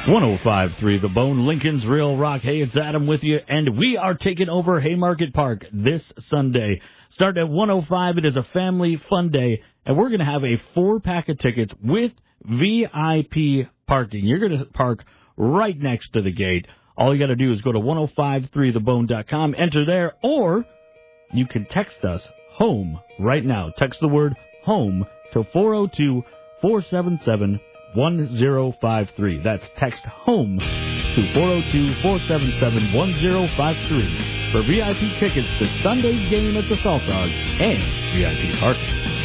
105.3 The Bone, Lincoln's Real Rock. Hey, it's Adam with you, and we are taking over Haymarket Park this Sunday. Start at 105. It is a family fun day, and we're going to have a 4-pack of tickets with VIP parking. You're going to park right next to the gate. All you got to do is go to 1053thebone.com, enter there, or you can text us home right now. Text the word home to 402-477-1053. That's text home to 402-477-1053 for VIP tickets to Sunday's game at the Salt Dog and VIP parking.